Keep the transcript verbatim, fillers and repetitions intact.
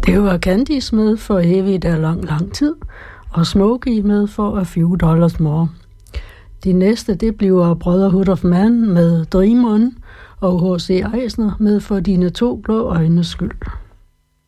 Det var Candice med for evigt af lang, lang tid, og Smokey med for a few dollars more. De næste, det bliver Brotherhood of Man med Dream On, og H C Eisner med for dine to blå øjnes skyld.